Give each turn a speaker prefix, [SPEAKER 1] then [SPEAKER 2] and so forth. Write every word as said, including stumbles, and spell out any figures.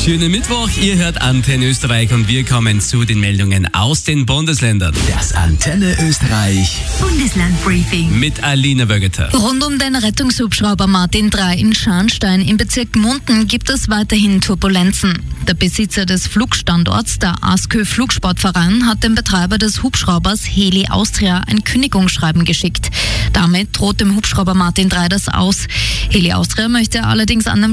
[SPEAKER 1] Schönen Mittwoch, ihr hört Antenne Österreich und wir kommen zu den Meldungen aus den Bundesländern.
[SPEAKER 2] Das Antenne Österreich
[SPEAKER 3] Bundeslandbriefing
[SPEAKER 1] Mit Alina Wögeter.
[SPEAKER 3] Rund um den Rettungshubschrauber Martin drei in Scharnstein im Bezirk Munden gibt es weiterhin Turbulenzen. Der Besitzer des Flugstandorts, der ASKÖ Flugsportverein, hat dem Betreiber des Hubschraubers Heli Austria ein Kündigungsschreiben geschickt. Damit droht dem Hubschrauber Martin drei das aus. Heli Austria möchte allerdings an dem